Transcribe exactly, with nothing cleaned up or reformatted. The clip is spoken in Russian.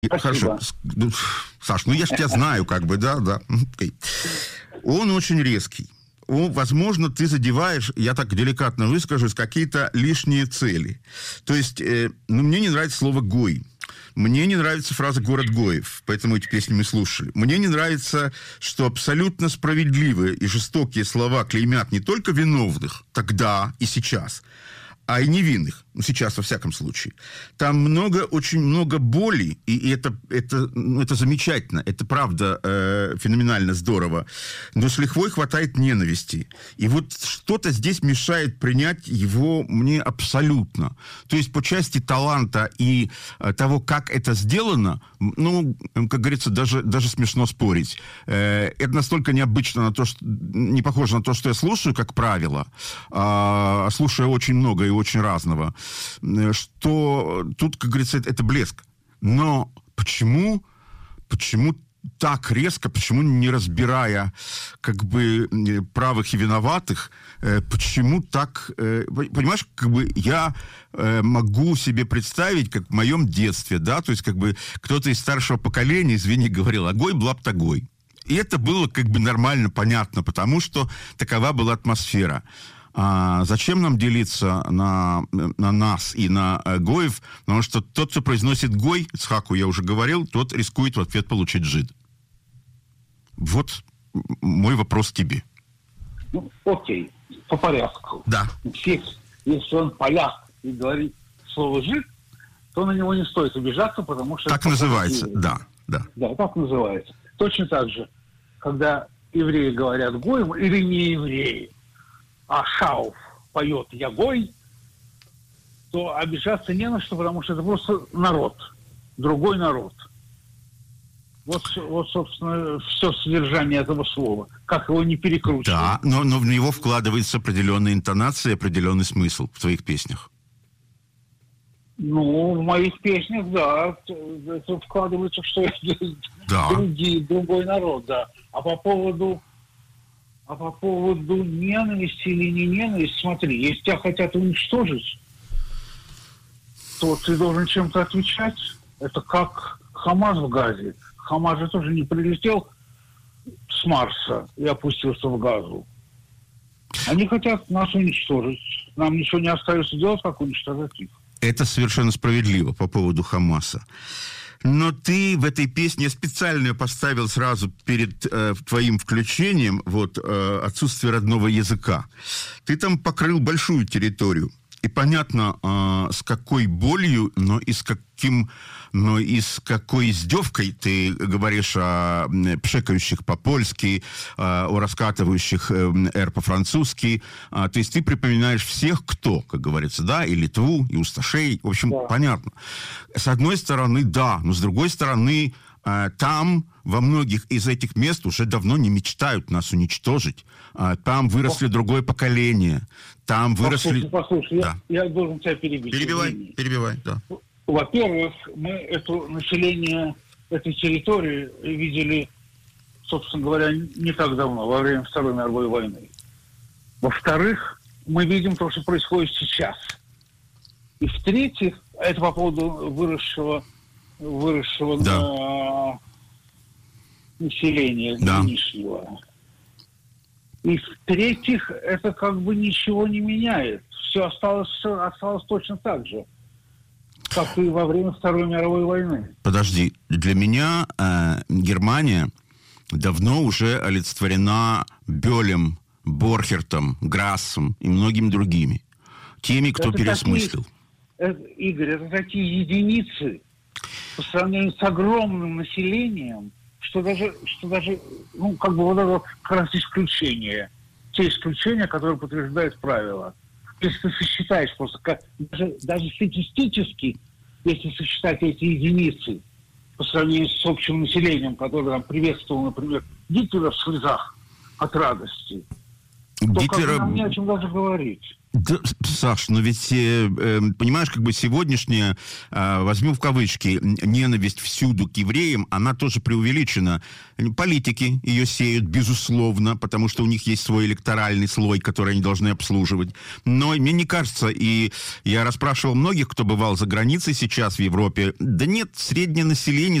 Хорошо. Саш, ну я ж тебя знаю, как бы, да, да. Он очень резкий. Он, возможно, ты задеваешь, я так деликатно выскажусь, какие-то лишние цели. То есть, э, ну, мне не нравится слово «гой». Мне не нравится фраза «город Гоев», поэтому эти песни мы слушали. Мне не нравится, что абсолютно справедливые и жестокие слова клеймят не только виновных тогда и сейчас, а и невинных, ну, сейчас во всяком случае. Там много, очень много боли, и, и это, это, ну, это замечательно, это правда э, феноменально здорово, но с лихвой хватает ненависти. И вот что-то здесь мешает принять его мне абсолютно. То есть по части таланта и э, того, как это сделано, ну, как говорится, даже, даже смешно спорить. Э, это настолько необычно, на то, что, не похоже на то, что я слушаю, как правило, а слушаю очень много и очень разного, что тут, как говорится, это, это блеск. Но почему, почему так резко, почему не разбирая как бы правых и виноватых, почему так... Понимаешь, как бы я могу себе представить, как в моем детстве, да, то есть как бы кто-то из старшего поколения, извини, говорил, агой, блаб-тагой. И это было как бы нормально, понятно, потому что такова была атмосфера. А зачем нам делиться на, на нас и на э, гоев? Потому что тот, кто произносит гой, Ицхаку я уже говорил, тот рискует в ответ получить жид. Вот мой вопрос тебе. Ну, окей, по порядку. Да. Если он поляк и говорит слово жид, то на него не стоит обижаться, потому что... Так называется, да, да. Да, так называется. Точно так же, когда евреи говорят гоем или не евреи, а Шауф поет «Ягой», то обижаться не на что, потому что это просто народ, другой народ. Вот, вот собственно, все содержание этого слова. Как его не перекручивать. Да, но, но в него вкладывается определенная интонация, определенный смысл в твоих песнях. Ну, в моих песнях, да, это вкладывается, что это да. другие, другой народ, да. А по поводу... А по поводу ненависти или не ненависти, смотри, если тебя хотят уничтожить, то ты должен чем-то отвечать. Это как Хамас в Газе. Хамас же тоже не прилетел с Марса и опустился в Газу. Они хотят нас уничтожить. Нам ничего не остается делать, как уничтожать их. Это совершенно справедливо по поводу Хамаса. Но ты в этой песне, я специально ее поставил сразу перед э, твоим включением, вот, э, отсутствие родного языка. Ты там покрыл большую территорию. И понятно, э, с какой болью, но и с каким, но и с какой издевкой ты говоришь о пшекающих по-польски, э, о раскатывающих э, «р» по-французски. Э, то есть ты припоминаешь всех, кто, как говорится, да, и Литву, и усташей. В общем, да. Понятно. С одной стороны, да, но с другой стороны, э, там во многих из этих мест уже давно не мечтают нас уничтожить. Э, там выросли По... другое поколение. Там выросли... Послушай, послушай, да. я, я должен тебя перебить. Перебивай, перебивай, да. Во-первых, мы это население этой территории видели, собственно говоря, не так давно, во время Второй мировой войны. Во-вторых, мы видим то, что происходит сейчас. И в-третьих, это по поводу выросшего, выросшего да. на населения да. нынешнего. И в-третьих, это как бы ничего не меняет. Все осталось, все осталось точно так же, как и во время Второй мировой войны. Подожди, для меня э, Германия давно уже олицетворена Бёлем, Борхертом, Грассом и многими другими. Теми, кто это переосмыслил. Такие, это, Игорь, это такие единицы по сравнению с огромным населением, что даже, что даже, ну, как бы вот это как раз исключение. Те исключения, которые подтверждают правила. Если ты сосчитаешь просто, как, даже, даже статистически, если сосчитать эти единицы по сравнению с общим населением, которое там приветствовало, например, Гитлера в слезах от радости, Гитлер... нам не о чем даже говорить. Да, Саш, но ведь, э, э, понимаешь, как бы сегодняшняя, э, возьму в кавычки, ненависть всюду к евреям, она тоже преувеличена. Политики ее сеют, безусловно, потому что у них есть свой электоральный слой, который они должны обслуживать. Но мне не кажется, и я расспрашивал многих, кто бывал за границей сейчас в Европе, да нет, среднее население